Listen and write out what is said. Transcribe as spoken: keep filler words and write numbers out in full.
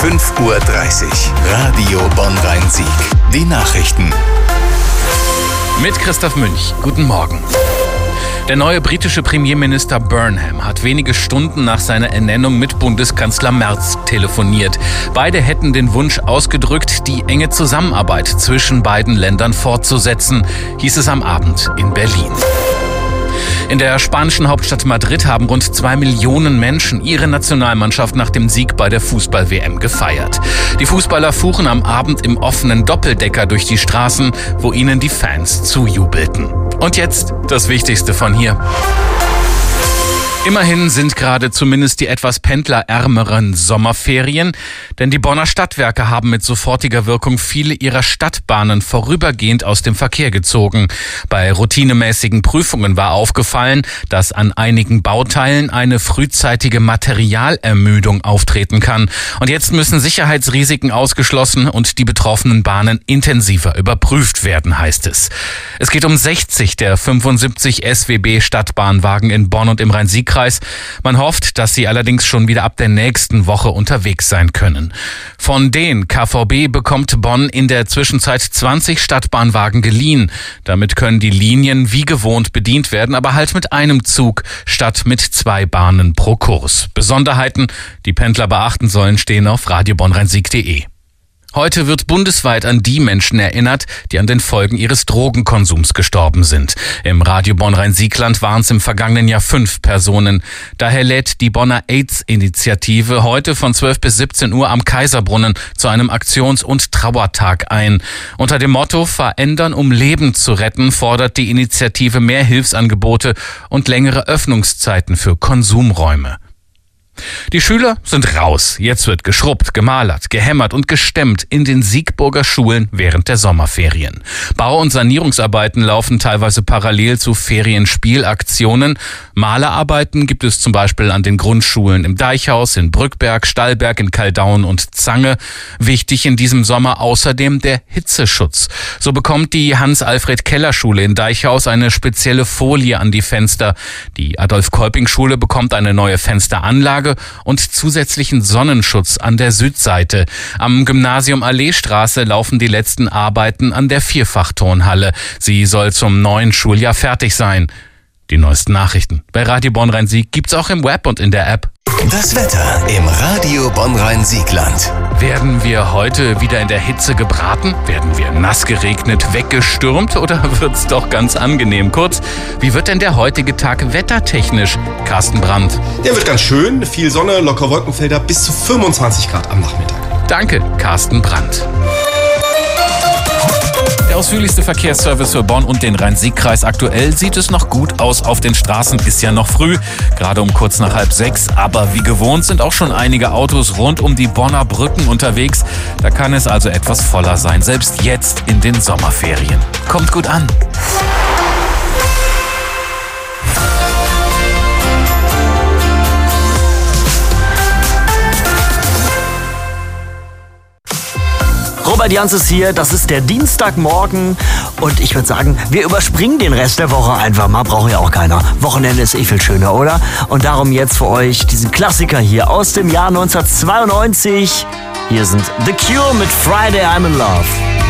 fünf Uhr dreißig. Radio Bonn-Rhein-Sieg. Die Nachrichten. Mit Christoph Münch. Guten Morgen. Der neue britische Premierminister Burnham hat wenige Stunden nach seiner Ernennung mit Bundeskanzler Merz telefoniert. Beide hätten den Wunsch ausgedrückt, die enge Zusammenarbeit zwischen beiden Ländern fortzusetzen, hieß es am Abend in Berlin. In der spanischen Hauptstadt Madrid haben rund zwei Millionen Menschen ihre Nationalmannschaft nach dem Sieg bei der Fußball-W M gefeiert. Die Fußballer fuhren am Abend im offenen Doppeldecker durch die Straßen, wo ihnen die Fans zujubelten. Und jetzt das Wichtigste von hier. Immerhin sind gerade zumindest die etwas pendlerärmeren Sommerferien, denn die Bonner Stadtwerke haben mit sofortiger Wirkung viele ihrer Stadtbahnen vorübergehend aus dem Verkehr gezogen. Bei routinemäßigen Prüfungen war aufgefallen, dass an einigen Bauteilen eine frühzeitige Materialermüdung auftreten kann. Und jetzt müssen Sicherheitsrisiken ausgeschlossen und die betroffenen Bahnen intensiver überprüft werden, heißt es. Es geht um sechzig der fünfundsiebzig S W B-Stadtbahnwagen in Bonn und im Rhein-Sieg-Kreis. Man hofft, dass sie allerdings schon wieder ab der nächsten Woche unterwegs sein können. Von den K V B bekommt Bonn in der Zwischenzeit zwanzig Stadtbahnwagen geliehen. Damit können die Linien wie gewohnt bedient werden, aber halt mit einem Zug statt mit zwei Bahnen pro Kurs. Besonderheiten, die Pendler beachten sollen, stehen auf radio bonn rhein sieg punkt de. Heute wird bundesweit an die Menschen erinnert, die an den Folgen ihres Drogenkonsums gestorben sind. Im Radio Bonn-Rhein-Siegland waren es im vergangenen Jahr fünf Personen. Daher lädt die Bonner AIDS-Initiative heute von zwölf bis siebzehn Uhr am Kaiserbrunnen zu einem Aktions- und Trauertag ein. Unter dem Motto Verändern, um Leben zu retten, fordert die Initiative mehr Hilfsangebote und längere Öffnungszeiten für Konsumräume. Die Schüler sind raus. Jetzt wird geschrubbt, gemalert, gehämmert und gestemmt in den Siegburger Schulen während der Sommerferien. Bau- und Sanierungsarbeiten laufen teilweise parallel zu Ferienspielaktionen. Malerarbeiten gibt es zum Beispiel an den Grundschulen im Deichhaus, in Brückberg, Stallberg, in Kaldaun und Zange. Wichtig in diesem Sommer außerdem der Hitzeschutz. So bekommt die Hans-Alfred-Keller-Schule in Deichhaus eine spezielle Folie an die Fenster. Die Adolf-Kolping-Schule bekommt eine neue Fensteranlage und zusätzlichen Sonnenschutz an der Südseite. Am Gymnasium Alleestraße laufen die letzten Arbeiten an der Vierfachturnhalle. Sie soll zum neuen Schuljahr fertig sein. Die neuesten Nachrichten bei Radio Bonn-Rhein-Sieg gibt's auch im Web und in der App. Das Wetter im Radio Bonn-Rhein-Siegland. Werden wir heute wieder in der Hitze gebraten? Werden wir nass geregnet, weggestürmt oder wird's doch ganz angenehm? Kurz, wie wird denn der heutige Tag wettertechnisch? Carsten Brandt. Der wird ganz schön, viel Sonne, locker Wolkenfelder, bis zu fünfundzwanzig Grad am Nachmittag. Danke, Carsten Brandt. Der ausführlichste Verkehrsservice für Bonn und den Rhein-Sieg-Kreis. Aktuell sieht es noch gut aus auf den Straßen. Ist ja noch früh, gerade um kurz nach halb sechs. Aber wie gewohnt sind auch schon einige Autos rund um die Bonner Brücken unterwegs. Da kann es also etwas voller sein, selbst jetzt in den Sommerferien. Kommt gut an. Robert Jans ist hier, das ist der Dienstagmorgen und ich würde sagen, wir überspringen den Rest der Woche einfach mal, braucht ja auch keiner. Wochenende ist eh viel schöner, oder? Und darum jetzt für euch diesen Klassiker hier aus dem Jahr neunzehnhundertzweiundneunzig. Hier sind The Cure mit Friday I'm in Love.